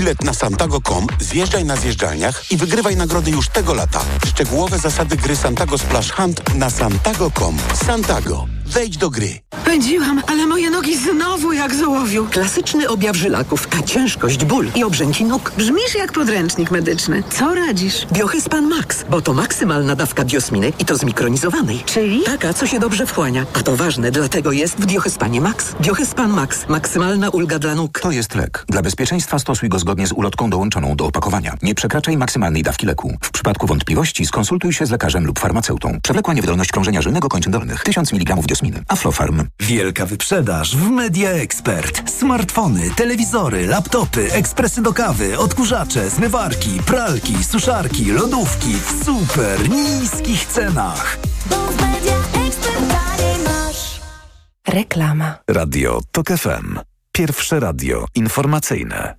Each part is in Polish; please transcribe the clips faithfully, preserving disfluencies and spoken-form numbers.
Bilet na santago kropka com, zjeżdżaj na zjeżdżalniach i wygrywaj nagrody już tego lata. Szczegółowe zasady gry Santago Splash Hunt na santago kropka com. Santago. Wejdź do gry. Pędziłam, ale moje nogi znowu jak z ołowiu. Klasyczny objaw żylaków, a ciężkość, ból i obrzęki nóg. Brzmisz jak podręcznik medyczny. Co radzisz? Biohyspan Max, bo to maksymalna dawka biosminy i to zmikronizowanej. Czyli? Taka, co się dobrze wchłania. A to ważne, dlatego jest w Biohyspanie Max. Biohyspan Max. Maksymalna ulga dla nóg. To jest lek. Dla bezpieczeństwa stosuj go zgodnie z ulotką dołączoną do opakowania. Nie przekraczaj maksymalnej dawki leku. W przypadku wątpliwości skonsultuj się z lekarzem lub farmaceutą. Przewlekła niewydolność krążenia żylnego kończyn dolnych. tysiąc miligramów diosminy. Aflofarm. Wielka wyprzedaż w Media Expert. Smartfony, telewizory, laptopy, ekspresy do kawy, odkurzacze, zmywarki, pralki, suszarki, lodówki w super niskich cenach. Bo w Media Expert taniej masz. Reklama. Radio Tok F M. Pierwsze radio informacyjne.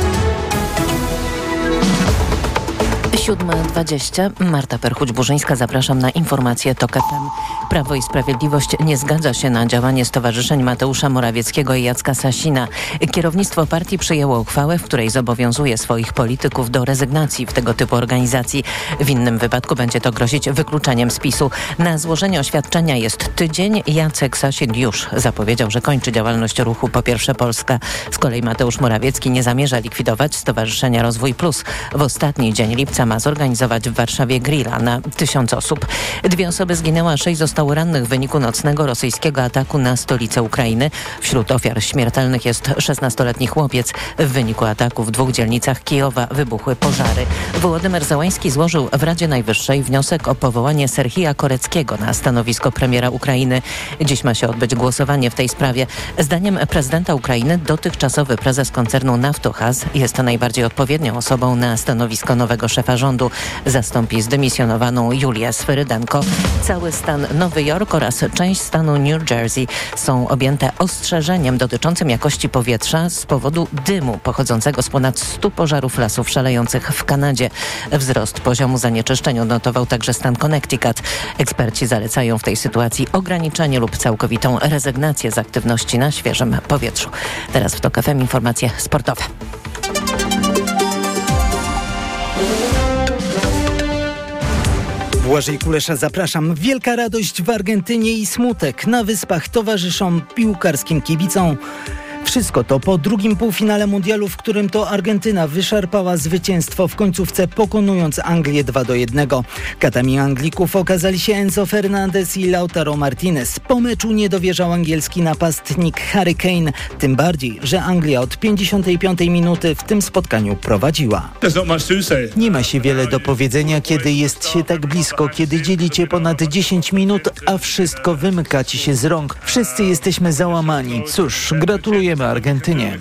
siódma dwadzieścia. Marta Perchuć-Burzyńska, zapraszam na informacje Tok F M. Prawo i Sprawiedliwość nie zgadza się na działanie stowarzyszeń Mateusza Morawieckiego i Jacka Sasina. Kierownictwo partii przyjęło uchwałę, w której zobowiązuje swoich polityków do rezygnacji w tego typu organizacji. W innym wypadku będzie to grozić wykluczeniem z PiSu. Na złożenie oświadczenia jest tydzień. Jacek Sasin już zapowiedział, że kończy działalność ruchu Po Pierwsze Polska. Z kolei Mateusz Morawiecki nie zamierza likwidować Stowarzyszenia Rozwój Plus. W ostatni dzień lipca ma zorganizować w Warszawie grilla na tysiąc osób. Dwie osoby zginęły, a sześć zostało rannych w wyniku nocnego rosyjskiego ataku na stolicę Ukrainy. Wśród ofiar śmiertelnych jest szesnastoletni chłopiec. W wyniku ataku w dwóch dzielnicach Kijowa wybuchły pożary. Wołodymyr Zełański złożył w Radzie Najwyższej wniosek o powołanie Serhija Koreckiego na stanowisko premiera Ukrainy. Dziś ma się odbyć głosowanie w tej sprawie. Zdaniem prezydenta Ukrainy dotychczasowy prezes koncernu Naftogaz jest najbardziej odpowiednią osobą na stanowisko nowego szefa rządu. Zastąpi zdymisjonowaną Julię Sferydenko. Cały stan Nowy Jork oraz część stanu New Jersey są objęte ostrzeżeniem dotyczącym jakości powietrza z powodu dymu pochodzącego z ponad stu pożarów lasów szalejących w Kanadzie. Wzrost poziomu zanieczyszczeń odnotował także stan Connecticut. Eksperci zalecają w tej sytuacji ograniczenie lub całkowitą rezygnację z aktywności na świeżym powietrzu. Teraz w Tok F M informacje sportowe. Błażej Kulesza, zapraszam. Wielka radość w Argentynie i smutek na Wyspach towarzyszą piłkarskim kibicom. Wszystko to po drugim półfinale mundialu, w którym to Argentyna wyszarpała zwycięstwo w końcówce, pokonując Anglię dwa do jednego. Katami Anglików okazali się Enzo Fernandez i Lautaro Martinez. Po meczu nie dowierzał angielski napastnik Harry Kane. Tym bardziej, że Anglia od pięćdziesiątej piątej minuty w tym spotkaniu prowadziła. Nie ma się wiele do powiedzenia, kiedy jest się tak blisko, kiedy dzielicie ponad dziesięć minut, a wszystko wymyka ci się z rąk. Wszyscy jesteśmy załamani. Cóż, gratulujemy Argentynie.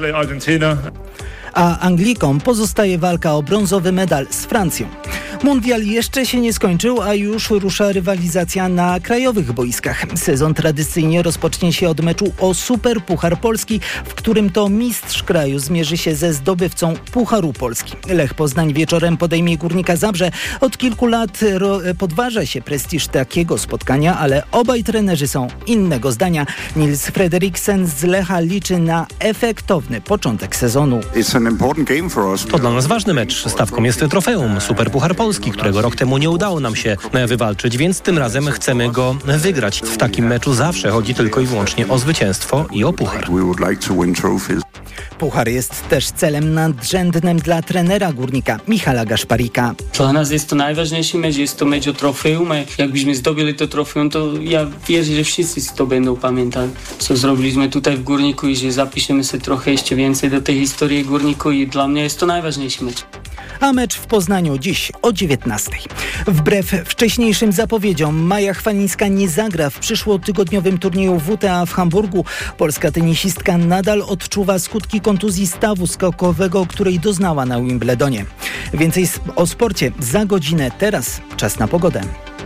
A Anglikom pozostaje walka o brązowy medal z Francją. Mundial jeszcze się nie skończył, a już rusza rywalizacja na krajowych boiskach. Sezon tradycyjnie rozpocznie się od meczu o Super Puchar Polski, w którym to mistrz kraju zmierzy się ze zdobywcą Pucharu Polski. Lech Poznań wieczorem podejmie Górnika Zabrze. Od kilku lat ro- podważa się prestiż takiego spotkania, ale obaj trenerzy są innego zdania. Nils Frederiksen z Lecha liczy na efektowny początek sezonu. To dla nas ważny mecz. Stawką jest trofeum Super Puchar Polski, którego rok temu nie udało nam się wywalczyć, więc tym razem chcemy go wygrać. W takim meczu zawsze chodzi tylko i wyłącznie o zwycięstwo i o puchar. Puchar jest też celem nadrzędnym dla trenera Górnika Michala Gaszparika. Dla nas jest to najważniejszy mecz, jest to mecz o trofeum. Jakbyśmy zdobyli to trofeum, to ja wierzę, że wszyscy si to będą pamiętać, co zrobiliśmy tutaj w Górniku i że zapiszemy się trochę jeszcze więcej do tej historii Górniku i dla mnie jest to najważniejszy mecz. A mecz w Poznaniu dziś o dziewiętnastej. Wbrew wcześniejszym zapowiedziom Maja Chwalińska nie zagra w przyszłotygodniowym turnieju W T A w Hamburgu. Polska tenisistka nadal odczuwa skutki kontuzji stawu skokowego, której doznała na Wimbledonie. Więcej o sporcie za godzinę. Teraz czas na pogodę.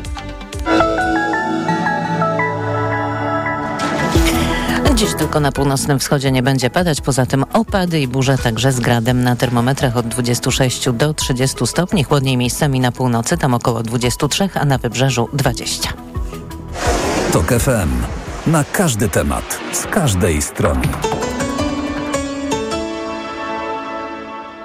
Dziś tylko na północnym wschodzie nie będzie padać, poza tym opady i burze także z gradem. Na termometrach od dwudziestu sześciu do trzydziestu stopni, chłodniej miejscami na północy, tam około dwudziestu trzech, a na wybrzeżu dwadzieścia. Tok F M. Na każdy temat, z każdej strony.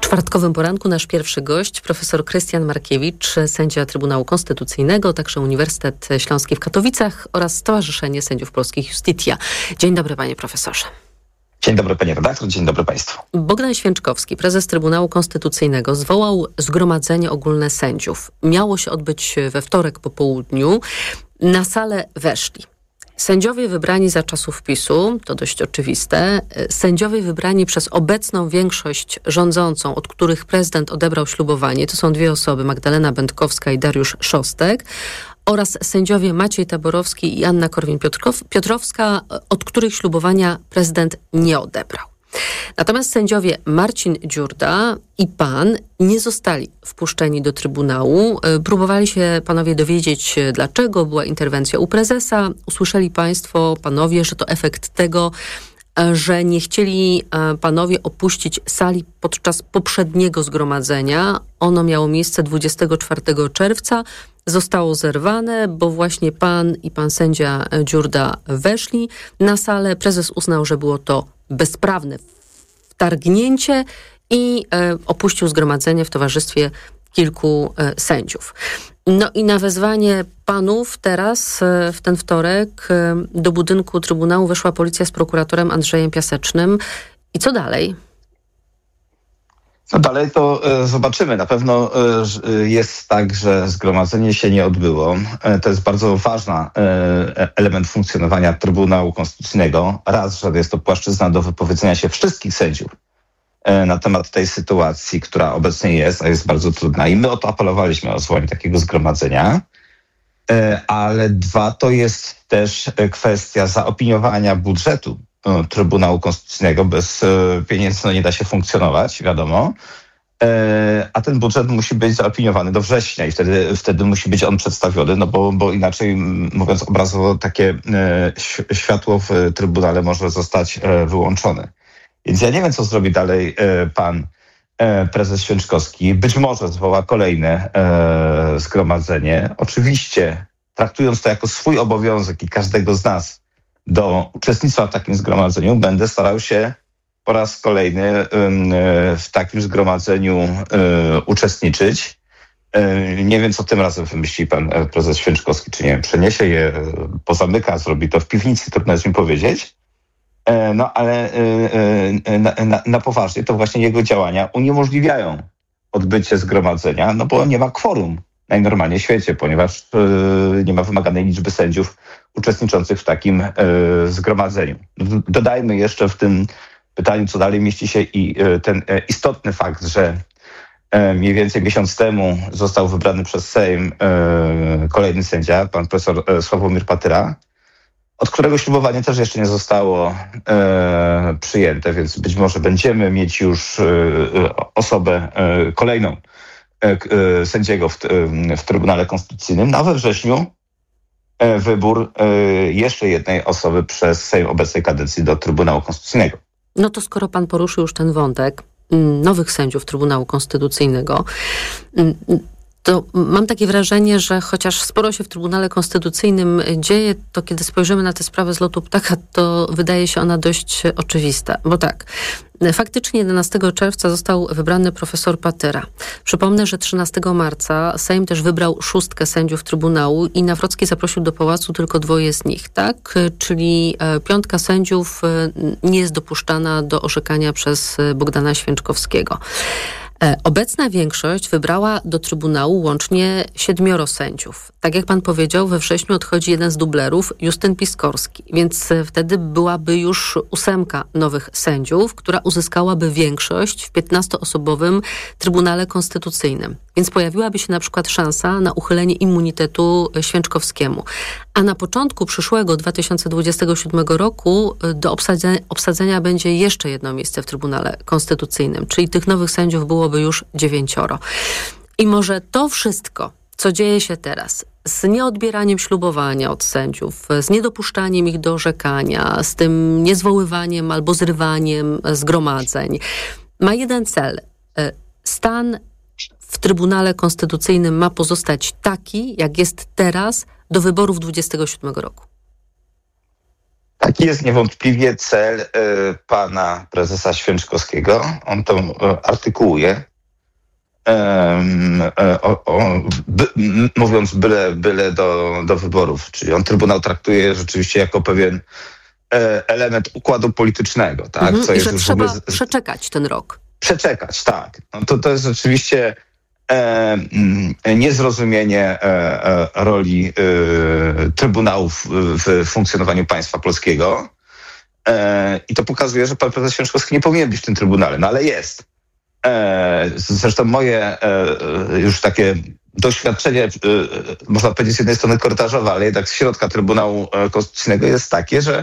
czwartkowym poranku nasz pierwszy gość, profesor Krystian Markiewicz, sędzia Trybunału Konstytucyjnego, także Uniwersytet Śląski w Katowicach oraz Stowarzyszenie Sędziów Polskich Justitia. Dzień dobry, panie profesorze. Dzień dobry, panie redaktor, dzień dobry państwu. Bogdan Święczkowski, prezes Trybunału Konstytucyjnego, zwołał zgromadzenie ogólne sędziów. Miało się odbyć we wtorek po południu. Na salę weszli sędziowie wybrani za czasów PiSu, to dość oczywiste, sędziowie wybrani przez obecną większość rządzącą, od których prezydent odebrał ślubowanie, to są dwie osoby, Magdalena Będkowska i Dariusz Szostek, oraz sędziowie Maciej Taborowski i Anna Korwin-Piotrowska, od których ślubowania prezydent nie odebrał. Natomiast sędziowie Marcin Dziurda i pan nie zostali wpuszczeni do Trybunału. Próbowali się panowie dowiedzieć, dlaczego. Była interwencja u prezesa. Usłyszeli państwo, panowie, że to efekt tego, że nie chcieli panowie opuścić sali podczas poprzedniego zgromadzenia. Ono miało miejsce dwudziestego czwartego czerwca. Zostało zerwane, bo właśnie pan i pan sędzia Dziurda weszli na salę. Prezes uznał, że było to bezprawne wtargnięcie i e, opuścił zgromadzenie w towarzystwie kilku e, sędziów. No i na wezwanie panów teraz, e, w ten wtorek, e, do budynku Trybunału weszła policja z prokuratorem Andrzejem Piasecznym. I co dalej? No dalej to e, zobaczymy. Na pewno e, jest tak, że zgromadzenie się nie odbyło. E, to jest bardzo ważny e, element funkcjonowania Trybunału Konstytucyjnego. Raz, że jest to płaszczyzna do wypowiedzenia się wszystkich sędziów e, na temat tej sytuacji, która obecnie jest, a jest bardzo trudna. I my o to apelowaliśmy, o zwołanie takiego zgromadzenia. E, ale dwa, to jest też kwestia zaopiniowania budżetu Trybunału Konstytucyjnego. Bez pieniędzy no nie da się funkcjonować, wiadomo. A ten budżet musi być zaopiniowany do września i wtedy, wtedy musi być on przedstawiony, no bo, bo inaczej, mówiąc obrazowo, takie światło w Trybunale może zostać wyłączone. Więc ja nie wiem, co zrobi dalej pan prezes Święczkowski. Być może zwoła kolejne zgromadzenie. Oczywiście traktując to jako swój obowiązek i każdego z nas do uczestnictwa w takim zgromadzeniu, będę starał się po raz kolejny w takim zgromadzeniu uczestniczyć. Nie wiem, co tym razem wymyśli pan prezes Święczkowski, czy nie wiem, przeniesie je, pozamyka, zrobi to w piwnicy, trudno jest mi powiedzieć. No ale na, na, na poważnie to właśnie jego działania uniemożliwiają odbycie zgromadzenia, no bo nie ma kworum najnormalniej w świecie, ponieważ nie ma wymaganej liczby sędziów uczestniczących w takim e, zgromadzeniu. Dodajmy jeszcze w tym pytaniu, co dalej mieści się i e, ten e, istotny fakt, że e, mniej więcej miesiąc temu został wybrany przez Sejm e, kolejny sędzia, pan profesor e, Sławomir Patyra, od którego ślubowanie też jeszcze nie zostało e, przyjęte, więc być może będziemy mieć już e, osobę e, kolejną e, e, sędziego w, e, w Trybunale Konstytucyjnym, no a we wrześniu wybór jeszcze jednej osoby przez Sejm obecnej kadencji do Trybunału Konstytucyjnego. No to skoro pan poruszył już ten wątek nowych sędziów Trybunału Konstytucyjnego, to mam takie wrażenie, że chociaż sporo się w Trybunale Konstytucyjnym dzieje, to kiedy spojrzymy na tę sprawę z lotu ptaka, to wydaje się ona dość oczywista. Bo tak, faktycznie jedenastego czerwca został wybrany profesor Patyra. Przypomnę, że trzynastego marca Sejm też wybrał szóstkę sędziów Trybunału i Nawrocki zaprosił do pałacu tylko dwoje z nich, tak? Czyli piątka sędziów nie jest dopuszczana do orzekania przez Bogdana Święczkowskiego. Obecna większość wybrała do Trybunału łącznie siedmioro sędziów. Tak jak pan powiedział, we wrześniu odchodzi jeden z dublerów, Justyn Piskorski, więc wtedy byłaby już ósemka nowych sędziów, która uzyskałaby większość w piętnastoosobowym Trybunale Konstytucyjnym. Więc pojawiłaby się na przykład szansa na uchylenie immunitetu Święczkowskiemu. A na początku przyszłego dwa tysiące dwudziestego siódmego roku do obsadzenia, obsadzenia będzie jeszcze jedno miejsce w Trybunale Konstytucyjnym, czyli tych nowych sędziów byłoby już dziewięcioro. I może to wszystko, co dzieje się teraz, z nieodbieraniem ślubowania od sędziów, z niedopuszczaniem ich do orzekania, z tym niezwoływaniem albo zrywaniem zgromadzeń, ma jeden cel. Stan w Trybunale Konstytucyjnym ma pozostać taki, jak jest teraz, do wyborów dwudziestego siódmego roku. Taki jest niewątpliwie cel y, pana prezesa Święczkowskiego. On to y, artykułuje, y, y, o, o, by, m, mówiąc byle, byle do, do wyborów. Czyli on Trybunał traktuje rzeczywiście jako pewien y, element układu politycznego. Tak? Mhm, Co i jest że już trzeba w ogóle z, przeczekać ten rok. Przeczekać, tak. No to, to jest rzeczywiście e, niezrozumienie e, e, roli e, Trybunałów w funkcjonowaniu państwa polskiego. E, I to pokazuje, że pan prezes Święczkowski nie powinien być w tym Trybunale, no ale jest. E, zresztą moje e, już takie doświadczenie, e, można powiedzieć z jednej strony korytarzowe, ale jednak z środka Trybunału Konstytucyjnego jest takie, że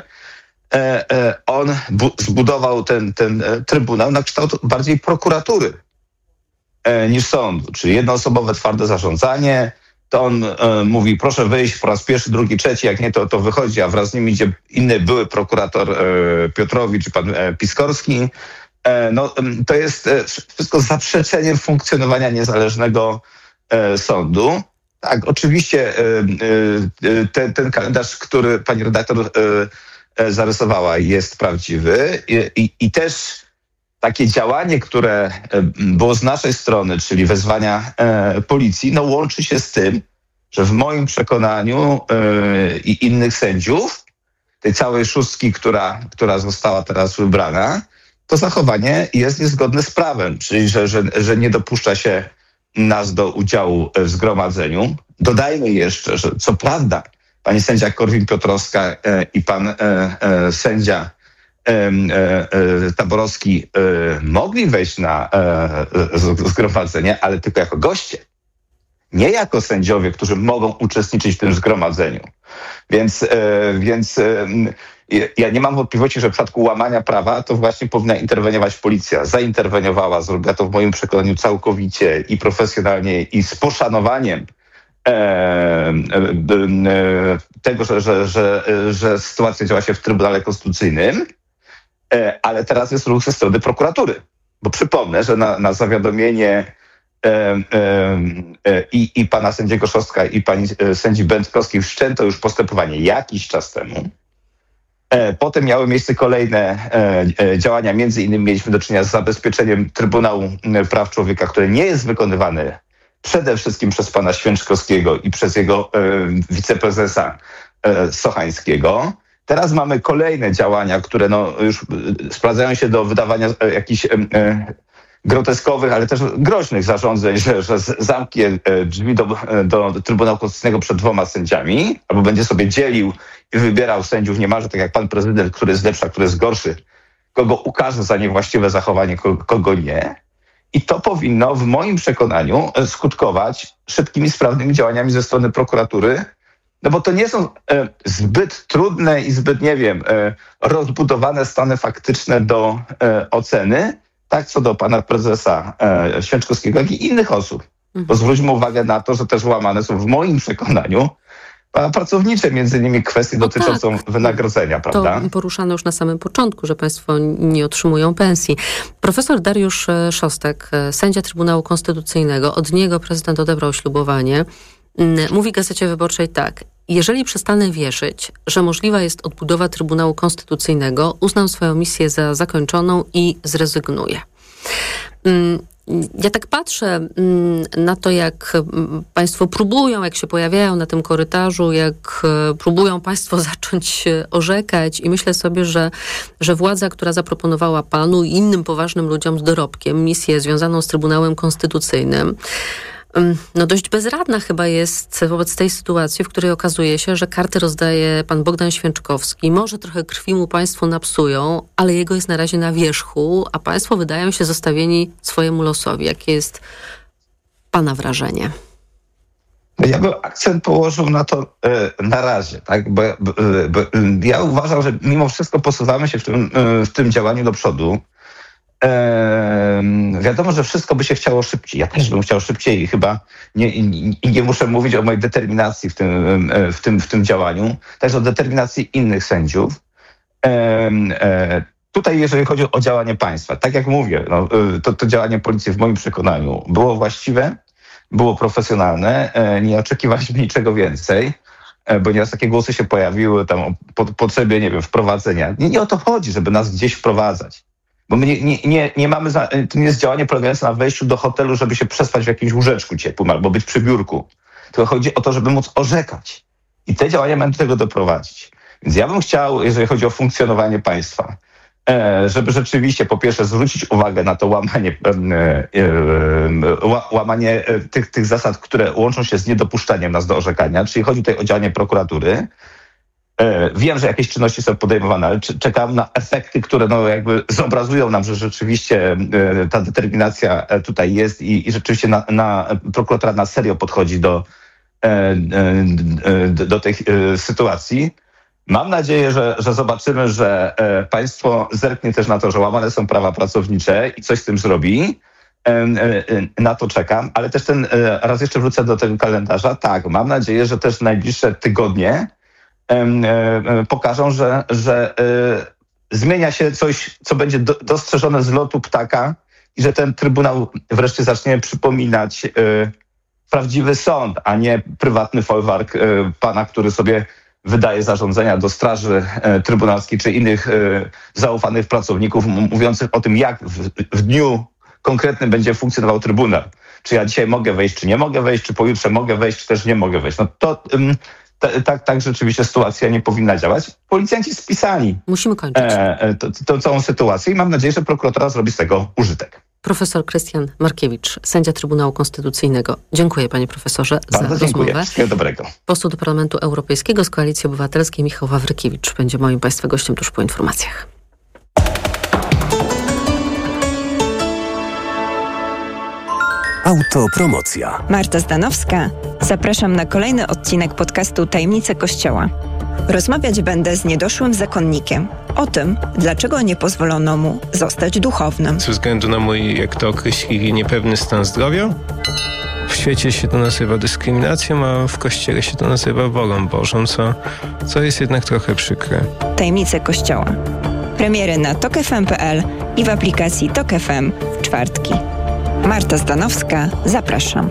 on zbudował ten, ten Trybunał na kształt bardziej prokuratury niż sądu. Czyli jednoosobowe twarde zarządzanie. To on mówi, proszę wyjść po raz pierwszy, drugi, trzeci, jak nie, to, to wychodzi, a wraz z nim idzie inny były prokurator Piotrowicz czy pan Piskorski. No, to jest wszystko zaprzeczeniem funkcjonowania niezależnego sądu. Tak, oczywiście ten, ten kalendarz, który pani redaktor zarysowała, jest prawdziwy i, i, i też takie działanie, które było z naszej strony, czyli wezwania e, policji, no łączy się z tym, że w moim przekonaniu e, i innych sędziów, tej całej szóstki, która, która została teraz wybrana, to zachowanie jest niezgodne z prawem, czyli że, że, że nie dopuszcza się nas do udziału w zgromadzeniu. Dodajmy jeszcze, że co prawda pani sędzia Korwin-Piotrowska e, i pan e, e, sędzia e, e, Taborowski e, mogli wejść na e, zgromadzenie, ale tylko jako goście. Nie jako sędziowie, którzy mogą uczestniczyć w tym zgromadzeniu. Więc, e, więc e, ja nie mam wątpliwości, że w przypadku łamania prawa to właśnie powinna interweniować policja. Zainterweniowała, zrobiła to w moim przekonaniu całkowicie i profesjonalnie i z poszanowaniem E, e, e, tego, że, że, że, że sytuacja działa się w Trybunale Konstytucyjnym, e, ale teraz jest ruch ze strony prokuratury. Bo przypomnę, że na, na zawiadomienie e, e, i, i pana sędziego Szostka i pani sędzi Będkowskiej wszczęto już postępowanie jakiś czas temu. E, potem miały miejsce kolejne e, e, działania, między innymi mieliśmy do czynienia z zabezpieczeniem Trybunału Praw Człowieka, które nie jest wykonywane przede wszystkim przez pana Święczkowskiego i przez jego e, wiceprezesa e, Sochańskiego. Teraz mamy kolejne działania, które no, już sprowadzają się do wydawania e, jakichś e, groteskowych, ale też groźnych zarządzeń, że, że zamknie e, drzwi do, do Trybunału Konstytucyjnego przed dwoma sędziami, albo będzie sobie dzielił i wybierał sędziów niemalże tak jak pan prezydent, który jest lepszy, a który jest gorszy, kogo ukaże za niewłaściwe zachowanie, kogo, kogo nie. I to powinno w moim przekonaniu skutkować szybkimi, sprawnymi działaniami ze strony prokuratury, no bo to nie są e, zbyt trudne i zbyt, nie wiem, e, rozbudowane stany faktyczne do e, oceny, tak co do pana prezesa e, Święczkowskiego, jak i innych osób. Mhm. Bo zwróćmy uwagę na to, że też łamane są w moim przekonaniu pracownicze, między innymi kwestie no dotyczącą tak. wynagrodzenia, prawda? To poruszano już na samym początku, że państwo nie otrzymują pensji. Profesor Dariusz Szostek, sędzia Trybunału Konstytucyjnego, od niego prezydent odebrał ślubowanie, mówi Gazecie Wyborczej tak: jeżeli przestanę wierzyć, że możliwa jest odbudowa Trybunału Konstytucyjnego, uznam swoją misję za zakończoną i zrezygnuję. Ja tak patrzę na to, jak państwo próbują, jak się pojawiają na tym korytarzu, jak próbują państwo zacząć orzekać i myślę sobie, że, że władza, która zaproponowała panu i innym poważnym ludziom z dorobkiem misję związaną z Trybunałem Konstytucyjnym, no dość bezradna chyba jest wobec tej sytuacji, w której okazuje się, że karty rozdaje pan Bogdan Święczkowski. Może trochę krwi mu państwo napsują, ale jego jest na razie na wierzchu, a państwo wydają się zostawieni swojemu losowi. Jakie jest pana wrażenie? Ja bym akcent położył na to e, na razie, tak? Bo, bo, bo ja uważam, że mimo wszystko posuwamy się w tym, w tym działaniu do przodu. Eee, wiadomo, że wszystko by się chciało szybciej. Ja też bym chciał szybciej i chyba nie, nie, nie muszę mówić o mojej determinacji w tym, w tym, w tym działaniu, także o determinacji innych sędziów. Eee, e, tutaj jeżeli chodzi o działanie państwa, tak jak mówię, no, to, to działanie policji w moim przekonaniu było właściwe, było profesjonalne, e, nie oczekiwaliśmy niczego więcej. bo nieraz takie głosy się pojawiły tam o po, potrzebie, nie wiem, wprowadzenia. Nie, nie o to chodzi, żeby nas gdzieś wprowadzać. Bo my nie, nie, nie, nie mamy, za, to nie jest działanie polegające na wejściu do hotelu, żeby się przespać w jakimś łóżeczku ciepłym albo być przy biurku. Tylko chodzi o to, żeby móc orzekać. I te działania mają do tego doprowadzić. Więc ja bym chciał, jeżeli chodzi o funkcjonowanie państwa, żeby rzeczywiście po pierwsze zwrócić uwagę na to łamanie, łamanie tych, tych zasad, które łączą się z niedopuszczaniem nas do orzekania, czyli chodzi tutaj o działanie prokuratury. Wiem, że jakieś czynności są podejmowane, ale czekam na efekty, które no jakby zobrazują nam, że rzeczywiście ta determinacja tutaj jest i, i rzeczywiście na, na, prokuratura na serio podchodzi do, do, do tej sytuacji. Mam nadzieję, że, że zobaczymy, że państwo zerknie też na to, że łamane są prawa pracownicze i coś z tym zrobi. Na to czekam, ale też ten, raz jeszcze wrócę do tego kalendarza. Tak, mam nadzieję, że też najbliższe tygodnie pokażą, że, że zmienia się coś, co będzie do, dostrzeżone z lotu ptaka i że ten Trybunał wreszcie zacznie przypominać prawdziwy sąd, a nie prywatny folwark pana, który sobie wydaje zarządzenia do straży trybunalskiej czy innych zaufanych pracowników mówiących o tym, jak w, w dniu konkretnym będzie funkcjonował Trybunał. Czy ja dzisiaj mogę wejść, czy nie mogę wejść, czy pojutrze mogę wejść, czy też nie mogę wejść. No to tak, tak, tak rzeczywiście sytuacja nie powinna działać. Policjanci spisali Musimy kończyć. E, to, to, całą sytuację i mam nadzieję, że prokuratura zrobi z tego użytek. Profesor Krystian Markiewicz, sędzia Trybunału Konstytucyjnego. Dziękuję panie profesorze Bardzo za dziękuję. rozmowę. Wszystkiego dobrego. Poseł do Parlamentu Europejskiego z Koalicji Obywatelskiej Michał Wawrykiewicz będzie moim państwa gościem tuż po informacjach. Autopromocja. Marta Zdanowska. Zapraszam na kolejny odcinek podcastu Tajemnice Kościoła. Rozmawiać będę z niedoszłym zakonnikiem o tym, dlaczego nie pozwolono mu zostać duchownym. Ze względu na mój, jak to określili, niepewny stan zdrowia. W świecie się to nazywa dyskryminacją, a w Kościele się to nazywa wolą Bożą, co, co jest jednak trochę przykre. Tajemnice Kościoła. Premiery na tok f m kropka p l i w aplikacji Tok F M w czwartki. Marta Zdanowska, zapraszam.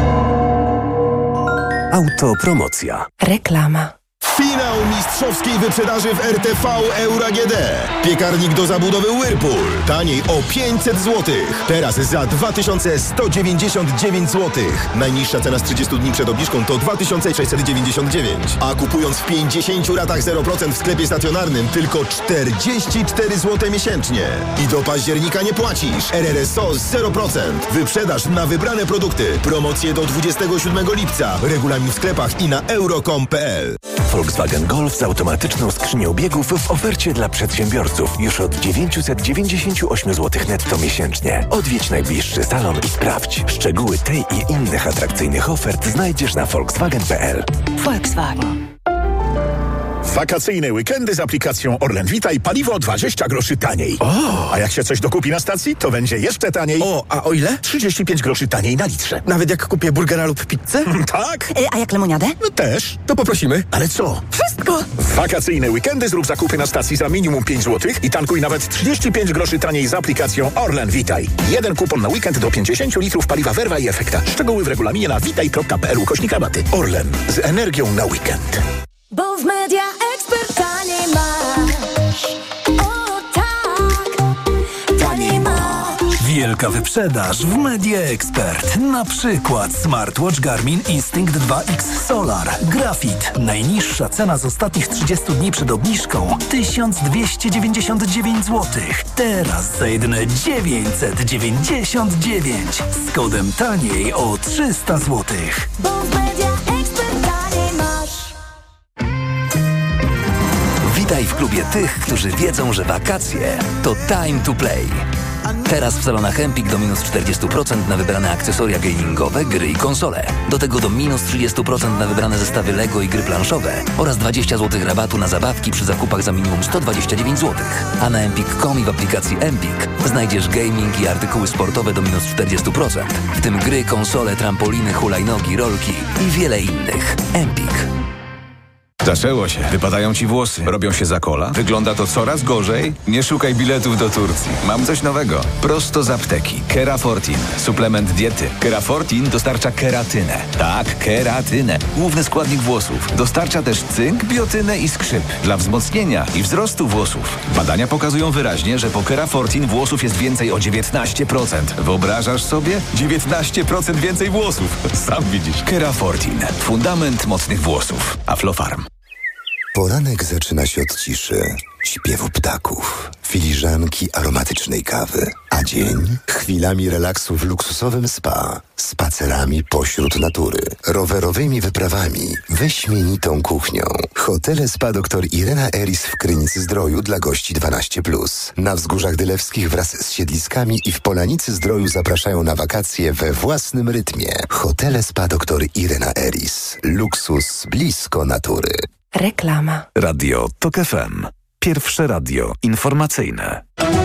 Autopromocja. Reklama. Finał mistrzowskiej wyprzedaży w R T V Euro A G D. Piekarnik do zabudowy Whirlpool. Taniej o pięćset złotych. Teraz za dwa tysiące sto dziewięćdziesiąt dziewięć złotych. Najniższa cena z trzydziestu dni przed obniżką to dwa tysiące sześćset dziewięćdziesiąt dziewięć. A kupując w pięćdziesięciu ratach zero procent w sklepie stacjonarnym tylko czterdzieści cztery złote miesięcznie. I do października nie płacisz. R R S O zero procent. Wyprzedaż na wybrane produkty. Promocje do dwudziestego siódmego lipca. Regulamin w sklepach i na euro kropka com kropka p l. Volkswagen Golf z automatyczną skrzynią biegów w ofercie dla przedsiębiorców już od dziewięćset dziewięćdziesiąt osiem złotych netto miesięcznie. Odwiedź najbliższy salon i sprawdź. Szczegóły tej i innych atrakcyjnych ofert znajdziesz na volkswagen kropka p l. Volkswagen. Wakacyjne weekendy z aplikacją Orlen Witaj paliwo dwadzieścia groszy taniej. O! A jak się coś dokupi na stacji, to będzie jeszcze taniej. O, a o ile? trzydzieści pięć groszy taniej na litrze. Nawet jak kupię burgera lub pizzę? Tak. E, a jak lemoniadę? No też. To poprosimy. Ale co? Wszystko. W wakacyjne weekendy zrób zakupy na stacji za minimum pięć złotych i tankuj nawet trzydzieści pięć groszy taniej z aplikacją Orlen Witaj. Jeden kupon na weekend do pięćdziesiąt litrów paliwa Verva i Efekta. Szczegóły w regulaminie na witaj kropka p l ukośnik rabaty. Orlen. Z energią na weekend. Bo w Media Expert taniej masz. O tak, taniej masz. Wielka wyprzedaż w Media Expert. Na przykład smartwatch Garmin Instinct dwa X Solar. Grafit. Najniższa cena z ostatnich trzydziestu dni przed obniżką tysiąc dwieście dziewięćdziesiąt dziewięć złotych. Teraz za jedyne dziewięćset dziewięćdziesiąt dziewięć. Z kodem taniej o trzysta złotych. Bo w Media Expert taniej masz. Witaj w klubie tych, którzy wiedzą, że wakacje to time to play. Teraz w salonach Empik do minus czterdzieści procent na wybrane akcesoria gamingowe, gry i konsole. Do tego do minus trzydzieści procent na wybrane zestawy Lego i gry planszowe oraz dwadzieścia złotych rabatu na zabawki przy zakupach za minimum sto dwadzieścia dziewięć złotych. A na empik kropka com i w aplikacji Empik znajdziesz gaming i artykuły sportowe do minus czterdzieści procent, w tym gry, konsole, trampoliny, hulajnogi, rolki i wiele innych. Empik. Zaczęło się. Wypadają ci włosy. Robią się za kola. Wygląda to coraz gorzej. Nie szukaj biletów do Turcji. Mam coś nowego. Prosto z apteki. Kerafortin. Suplement diety. Kerafortin dostarcza keratynę. Tak, keratynę. Główny składnik włosów. Dostarcza też cynk, biotynę i skrzyp. Dla wzmocnienia i wzrostu włosów. Badania pokazują wyraźnie, że po Kerafortin włosów jest więcej o dziewiętnaście procent. Wyobrażasz sobie? dziewiętnaście procent więcej włosów. Sam widzisz. Kerafortin. Fundament mocnych włosów. Aflofarm. Poranek zaczyna się od ciszy, śpiewu ptaków, filiżanki aromatycznej kawy, a dzień chwilami relaksu w luksusowym spa, spacerami pośród natury, rowerowymi wyprawami, wyśmienitą kuchnią. Hotele Spa dr Irena Eris w Krynicy-Zdroju dla gości dwanaście plus. Na Wzgórzach Dylewskich wraz z siedliskami i w Polanicy-Zdroju zapraszają na wakacje we własnym rytmie. Hotele Spa dr Irena Eris. Luksus blisko natury. Reklama. Radio TOK F M. Pierwsze radio informacyjne.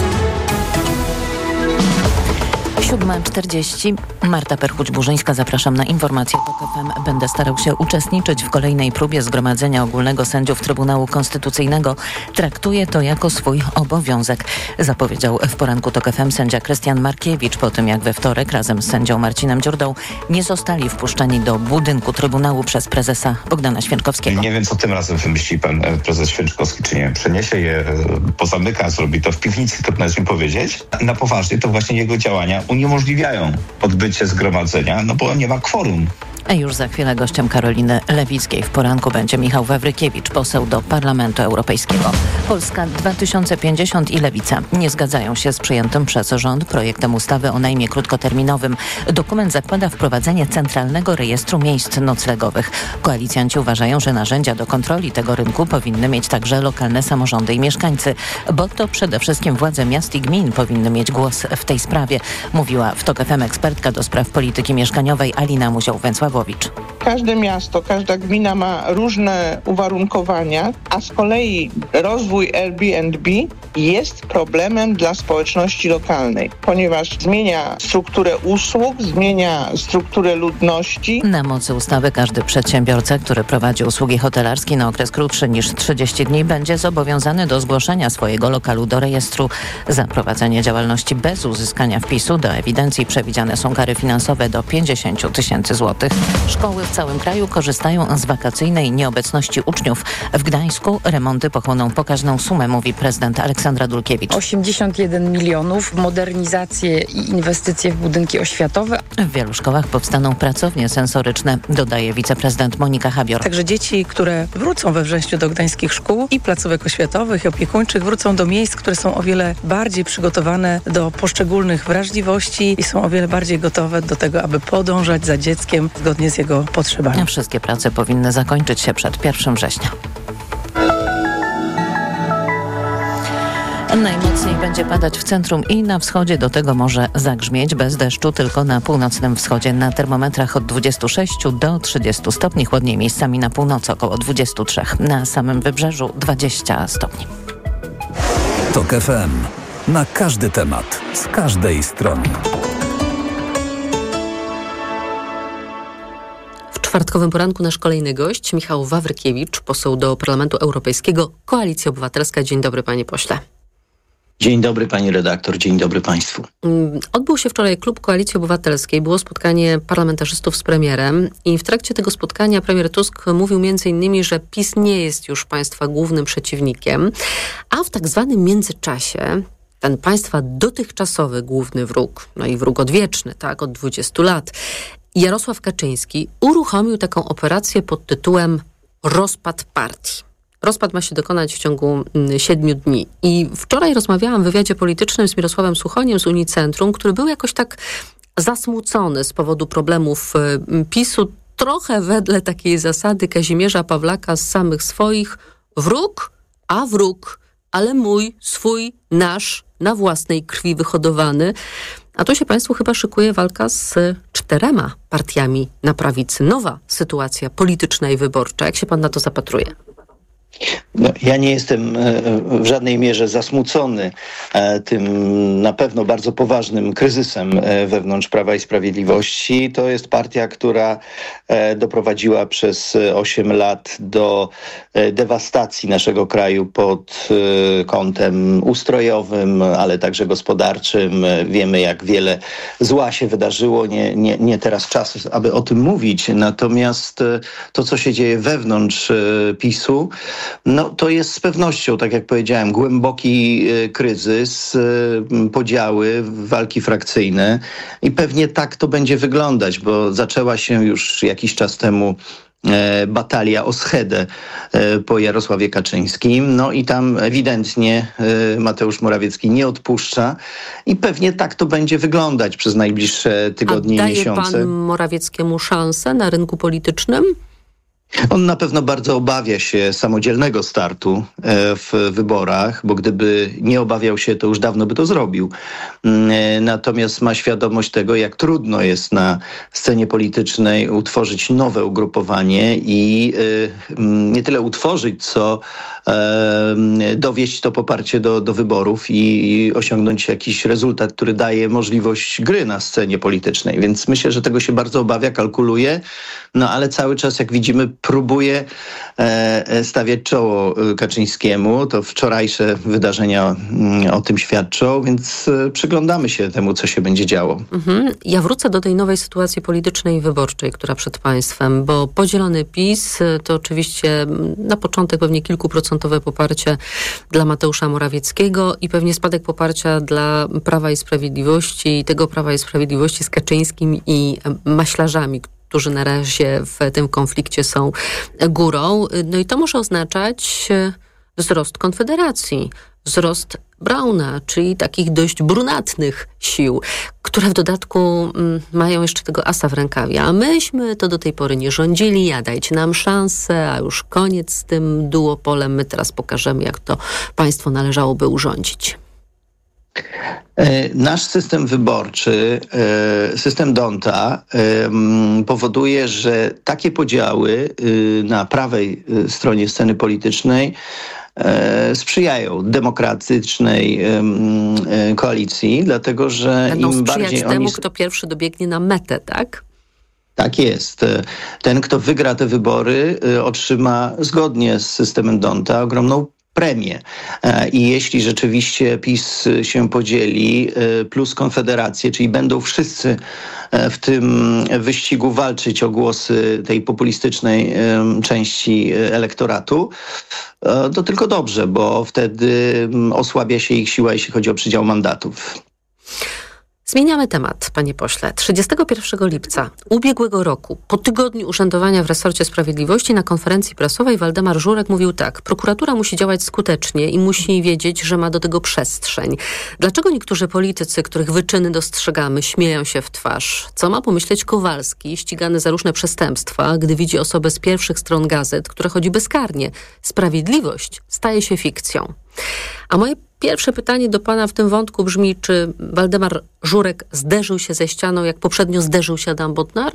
siódma czterdzieści. Marta Perchuć-Burzyńska, zapraszam na informacje TOK F M. Będę starał się uczestniczyć w kolejnej próbie Zgromadzenia Ogólnego Sędziów Trybunału Konstytucyjnego. Traktuję to jako swój obowiązek, zapowiedział w poranku TOK F M sędzia Krystian Markiewicz po tym, jak we wtorek razem z sędzią Marcinem Dziurdą nie zostali wpuszczeni do budynku Trybunału przez prezesa Bogdana Święczkowskiego. Nie wiem, co tym razem wymyśli pan prezes Święczkowski, czy nie przeniesie je, pozamyka, zrobi to w piwnicy, to nawet mi powiedzieć. Na poważnie to właśnie jego działania uniemożliwiają odbycie zgromadzenia, no bo nie ma kworum. A już za chwilę gościem Karoliny Lewickiej w poranku będzie Michał Wawrykiewicz, poseł do Parlamentu Europejskiego. Polska dwa tysiące pięćdziesiąt i Lewica nie zgadzają się z przyjętym przez rząd projektem ustawy o najmie krótkoterminowym. Dokument zakłada wprowadzenie centralnego rejestru miejsc noclegowych. Koalicjanci uważają, że narzędzia do kontroli tego rynku powinny mieć także lokalne samorządy i mieszkańcy, bo to przede wszystkim władze miast i gmin powinny mieć głos w tej sprawie, mówiła w TOK F M ekspertka do spraw polityki mieszkaniowej Alina Muzioł-Węcławowicz. Każde miasto, każda gmina ma różne uwarunkowania, a z kolei rozwój Airbnb jest problemem dla społeczności lokalnej, ponieważ zmienia strukturę usług, zmienia strukturę ludności. Na mocy ustawy każdy przedsiębiorca, który prowadzi usługi hotelarskie na okres krótszy niż trzydzieści dni, będzie zobowiązany do zgłoszenia swojego lokalu do rejestru. Za prowadzenie działalności bez uzyskania wpisu do ewidencji przewidziane są kary finansowe do pięćdziesiąt tysięcy złotych. Szkoły w całym kraju korzystają z wakacyjnej nieobecności uczniów. W Gdańsku remonty pochłoną pokaźną sumę, mówi prezydent Aleksandra Dulkiewicz. osiemdziesiąt jeden milionów, modernizacje i inwestycje w budynki oświatowe. W wielu szkołach powstaną pracownie sensoryczne, dodaje wiceprezydent Monika Habior. Także dzieci, które wrócą we wrześniu do gdańskich szkół i placówek oświatowych i opiekuńczych, wrócą do miejsc, które są o wiele bardziej przygotowane do poszczególnych wrażliwości i są o wiele bardziej gotowe do tego, aby podążać za dzieckiem zgodnie z jego potrzebami. Wszystkie prace powinny zakończyć się przed pierwszego września. Najmocniej będzie padać w centrum i na wschodzie, do tego może zagrzmieć, bez deszczu tylko na północnym wschodzie. Na termometrach od dwudziestu sześciu do trzydziestu stopni, chłodniej miejscami na północy około dwudziestu trzech. Na samym wybrzeżu dwadzieścia stopni. TOK F M. Na każdy temat, z każdej strony. W czwartkowym poranku nasz kolejny gość, Michał Wawrykiewicz, poseł do Parlamentu Europejskiego, Koalicja Obywatelska. Dzień dobry, panie pośle. Dzień dobry, pani redaktor, dzień dobry państwu. Odbył się wczoraj klub Koalicji Obywatelskiej, było spotkanie parlamentarzystów z premierem i w trakcie tego spotkania premier Tusk mówił między innymi, że PiS nie jest już państwa głównym przeciwnikiem, a w tak zwanym międzyczasie ten państwa dotychczasowy główny wróg, no i wróg odwieczny, tak, od dwudziestu lat, Jarosław Kaczyński uruchomił taką operację pod tytułem Rozpad Partii. Rozpad ma się dokonać w ciągu siedmiu dni. I wczoraj rozmawiałam w wywiadzie politycznym z Mirosławem Suchoniem z Unicentrum, który był jakoś tak zasmucony z powodu problemów PiSu, trochę wedle takiej zasady Kazimierza Pawlaka z samych swoich. Wróg, a wróg, ale mój, swój, nasz, na własnej krwi wyhodowany. A tu się państwu chyba szykuje walka z czterema partiami na prawicy. Nowa sytuacja polityczna i wyborcza. Jak się pan na to zapatruje? No, ja nie jestem w żadnej mierze zasmucony tym na pewno bardzo poważnym kryzysem wewnątrz Prawa i Sprawiedliwości. To jest partia, która doprowadziła przez osiem lat do dewastacji naszego kraju pod kątem ustrojowym, ale także gospodarczym. Wiemy, jak wiele zła się wydarzyło. Nie, nie, nie teraz czas, aby o tym mówić. Natomiast to, co się dzieje wewnątrz PiSu, no to jest z pewnością, tak jak powiedziałem, głęboki y, kryzys, y, podziały, walki frakcyjne i pewnie tak to będzie wyglądać, bo zaczęła się już jakiś czas temu e, batalia o schedę e, po Jarosławie Kaczyńskim. No i tam ewidentnie e, Mateusz Morawiecki nie odpuszcza i pewnie tak to będzie wyglądać przez najbliższe tygodnie i miesiące. A daje pan Morawieckiemu szansę na rynku politycznym? On na pewno bardzo obawia się samodzielnego startu w wyborach, bo gdyby nie obawiał się, to już dawno by to zrobił. Natomiast ma świadomość tego, jak trudno jest na scenie politycznej utworzyć nowe ugrupowanie i nie tyle utworzyć, co dowieść to poparcie do, do wyborów i osiągnąć jakiś rezultat, który daje możliwość gry na scenie politycznej. Więc myślę, że tego się bardzo obawia, kalkuluje, no ale cały czas, jak widzimy, próbuje e, stawiać czoło Kaczyńskiemu. To wczorajsze wydarzenia mm, o tym świadczą, więc e, przyglądamy się temu, co się będzie działo. Mhm. Ja wrócę do tej nowej sytuacji politycznej i wyborczej, która przed państwem, bo podzielony PiS to oczywiście na początek pewnie kilkuprocentowe poparcie dla Mateusza Morawieckiego i pewnie spadek poparcia dla Prawa i Sprawiedliwości i tego Prawa i Sprawiedliwości z Kaczyńskim i maślarzami, którzy na razie w tym konflikcie są górą. No i to może oznaczać wzrost Konfederacji, wzrost Brauna, czyli takich dość brunatnych sił, które w dodatku mm, mają jeszcze tego asa w rękawie. A myśmy to do tej pory nie rządzili, a dajcie nam szansę, a już koniec z tym duopolem. My teraz pokażemy, jak to państwo należałoby urządzić. Nasz system wyborczy, system D'Hondta powoduje, że takie podziały na prawej stronie sceny politycznej sprzyjają demokratycznej koalicji, dlatego że Będą im bardziej sprzyjać temu, oni... kto pierwszy dobiegnie na metę, tak? Tak jest. Ten, kto wygra te wybory, otrzyma zgodnie z systemem D'Hondta ogromną premię. I jeśli rzeczywiście PiS się podzieli, plus Konfederację, czyli będą wszyscy w tym wyścigu walczyć o głosy tej populistycznej części elektoratu, to tylko dobrze, bo wtedy osłabia się ich siła, jeśli chodzi o przydział mandatów. Zmieniamy temat, panie pośle. trzydziestego pierwszego lipca ubiegłego roku, po tygodniu urzędowania w resorcie sprawiedliwości, na konferencji prasowej Waldemar Żurek mówił tak: prokuratura musi działać skutecznie i musi wiedzieć, że ma do tego przestrzeń. Dlaczego niektórzy politycy, których wyczyny dostrzegamy, śmieją się w twarz? Co ma pomyśleć Kowalski, ścigany za różne przestępstwa, gdy widzi osobę z pierwszych stron gazet, która chodzi bezkarnie? Sprawiedliwość staje się fikcją. A moje pierwsze pytanie do pana w tym wątku brzmi, czy Waldemar Żurek zderzył się ze ścianą, jak poprzednio zderzył się Adam Bodnar?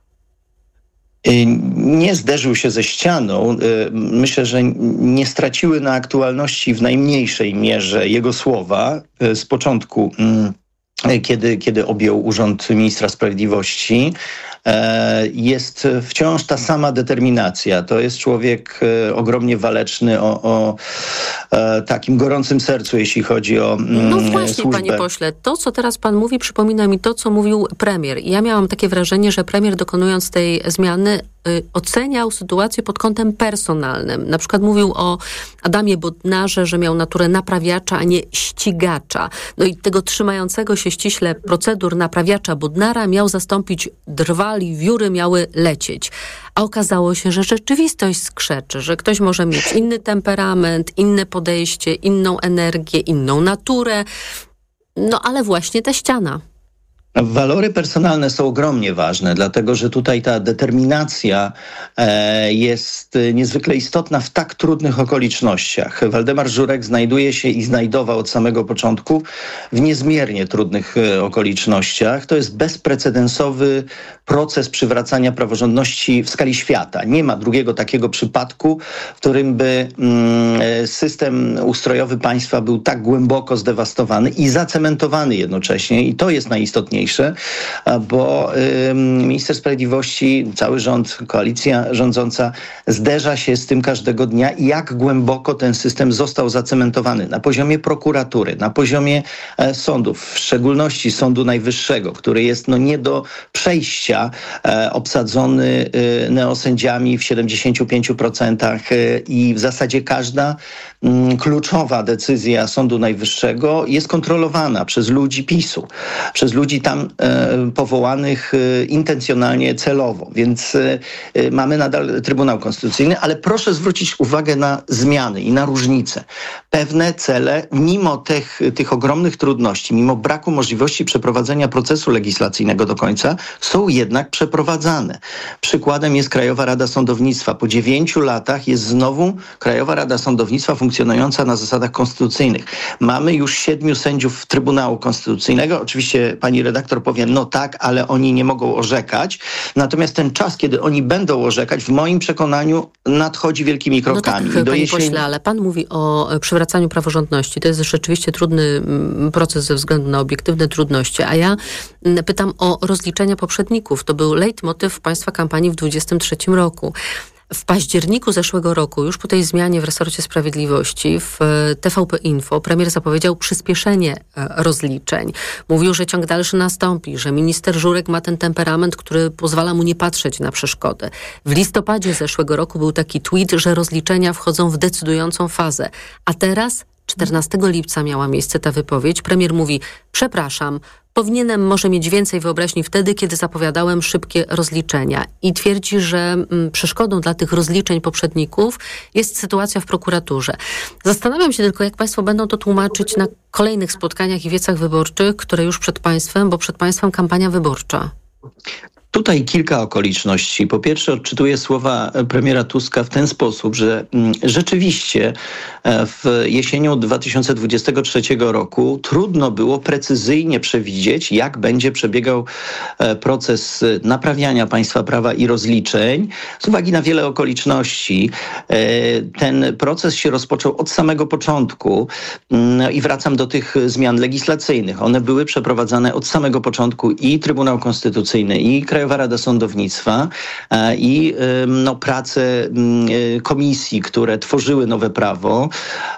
Nie zderzył się ze ścianą. Myślę, że nie straciły na aktualności w najmniejszej mierze jego słowa z początku, kiedy, kiedy objął urząd ministra sprawiedliwości. Jest wciąż ta sama determinacja. To jest człowiek ogromnie waleczny, o, o takim gorącym sercu, jeśli chodzi o mm, No właśnie, służbę. panie pośle, to, co teraz pan mówi, przypomina mi to, co mówił premier. I ja miałam takie wrażenie, że premier, dokonując tej zmiany, y, oceniał sytuację pod kątem personalnym. Na przykład mówił o Adamie Bodnarze, że miał naturę naprawiacza, a nie ścigacza. No i tego trzymającego się ściśle procedur naprawiacza Bodnara miał zastąpić Drwal i wióry miały lecieć. A okazało się, że rzeczywistość skrzeczy, że ktoś może mieć inny temperament, inne podejście, inną energię, inną naturę. No ale właśnie ta ściana. Walory personalne są ogromnie ważne, dlatego że tutaj ta determinacja e, jest niezwykle istotna w tak trudnych okolicznościach. Waldemar Żurek znajduje się i znajdował od samego początku w niezmiernie trudnych e, okolicznościach. To jest bezprecedensowy proces przywracania praworządności w skali świata. Nie ma drugiego takiego przypadku, w którym by mm, system ustrojowy państwa był tak głęboko zdewastowany i zacementowany jednocześnie. I to jest najistotniejsze, bo y, minister sprawiedliwości, cały rząd, koalicja rządząca zderza się z tym każdego dnia, jak głęboko ten system został zacementowany na poziomie prokuratury, na poziomie e, sądów, w szczególności Sądu Najwyższego, który jest no, nie do przejścia, e, obsadzony e, neosędziami w siedemdziesięciu pięciu procentach e, i w zasadzie każda m, kluczowa decyzja Sądu Najwyższego jest kontrolowana przez ludzi PiSu, przez ludzi tam e, powołanych e, intencjonalnie, celowo. Więc e, e, mamy nadal Trybunał Konstytucyjny, ale proszę zwrócić uwagę na zmiany i na różnice. Pewne cele, mimo tych, tych ogromnych trudności, mimo braku możliwości przeprowadzenia procesu legislacyjnego do końca, są jednak przeprowadzane. Przykładem jest Krajowa Rada Sądownictwa. Po dziewięciu latach jest znowu Krajowa Rada Sądownictwa funkcjonująca na zasadach konstytucyjnych. Mamy już siedmiu sędziów Trybunału Konstytucyjnego. Oczywiście pani redaktor powie, no tak, ale oni nie mogą orzekać. Natomiast ten czas, kiedy oni będą orzekać, w moim przekonaniu nadchodzi wielkimi krokami. No tak, panie jesieni... pośle, ale pan mówi o przywracaniu praworządności. To jest rzeczywiście trudny proces ze względu na obiektywne trudności. A ja pytam o rozliczenia poprzedników. To był leitmotyw państwa kampanii w dwudziestym trzecim roku. W październiku zeszłego roku, już po tej zmianie w resorcie sprawiedliwości, w T V P Info premier zapowiedział przyspieszenie rozliczeń. Mówił, że ciąg dalszy nastąpi, że minister Żurek ma ten temperament, który pozwala mu nie patrzeć na przeszkody. W listopadzie zeszłego roku był taki tweet, że rozliczenia wchodzą w decydującą fazę. A teraz, czternastego lipca miała miejsce ta wypowiedź. Premier mówi, przepraszam, powinienem może mieć więcej wyobraźni wtedy, kiedy zapowiadałem szybkie rozliczenia. I twierdzi, że mm, przeszkodą dla tych rozliczeń poprzedników jest sytuacja w prokuraturze. Zastanawiam się tylko, jak państwo będą to tłumaczyć na kolejnych spotkaniach i wiecach wyborczych, które już przed państwem, bo przed państwem kampania wyborcza. Tutaj kilka okoliczności. Po pierwsze, odczytuję słowa premiera Tuska w ten sposób, że mm, rzeczywiście w jesienią dwa tysiące dwudziestego trzeciego roku trudno było precyzyjnie przewidzieć, jak będzie przebiegał proces naprawiania państwa prawa i rozliczeń. Z uwagi na wiele okoliczności ten proces się rozpoczął od samego początku no i wracam do tych zmian legislacyjnych. One były przeprowadzane od samego początku i Trybunał Konstytucyjny, i Krajowa Rada Sądownictwa i no, prace komisji, które tworzyły nowe prawo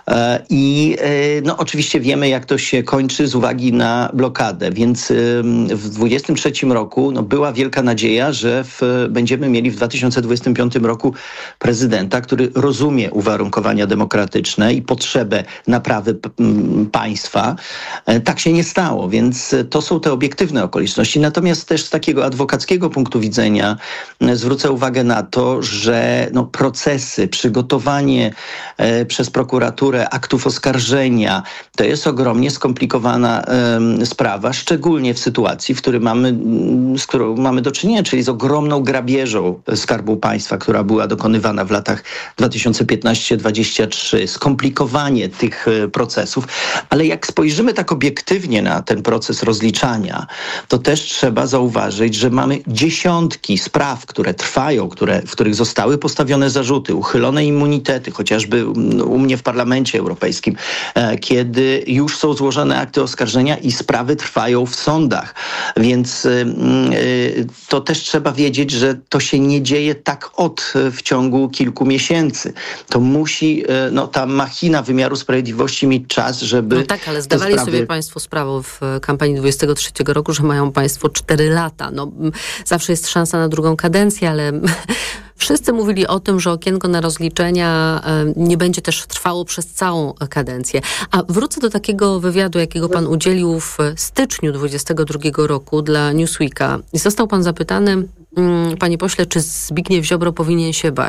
i no, oczywiście wiemy, jak to się kończy z uwagi na blokadę, więc w dwudziestym trzecim roku no, była wielka nadzieja, że w, będziemy mieli w dwa tysiące dwudziestym piątym roku prezydenta, który rozumie uwarunkowania demokratyczne i potrzebę naprawy p- państwa. Tak się nie stało, więc to są te obiektywne okoliczności. Natomiast też z takiego adwokackiego punktu widzenia zwrócę uwagę na to, że no, procesy, przygotowanie e, przez prokuraturę aktów oskarżenia to jest ogromnie skomplikowana e, sprawa, szczególnie w sytuacji, w której mamy, z którą mamy do czynienia, czyli z ogromną grabieżą Skarbu Państwa, która była dokonywana w latach dwa tysiące piętnasty do dwudziestego trzeciego. Skomplikowanie tych e, procesów, ale jak spojrzymy tak obiektywnie na ten proces rozliczania, to też trzeba zauważyć, że mamy dziesiątki spraw, które trwają, które, w których zostały postawione zarzuty, uchylone immunitety, chociażby u mnie w Parlamencie Europejskim, e, kiedy już są złożone akty oskarżenia i sprawy trwają w sądach. Więc e, to też trzeba wiedzieć, że to się nie dzieje tak od w ciągu kilku miesięcy. To musi e, no, ta machina wymiaru sprawiedliwości mieć czas, żeby... No tak, ale zdawali sprawy... sobie państwo sprawę w kampanii dwudziestego trzeciego roku, że mają państwo cztery lata. No, zawsze jest szansa na drugą kadencję, ale wszyscy mówili o tym, że okienko na rozliczenia nie będzie też trwało przez całą kadencję. A wrócę do takiego wywiadu, jakiego pan udzielił w styczniu dwudziestego drugiego roku dla Newsweeka. I został pan zapytany, panie pośle, czy Zbigniew Ziobro powinien się bać?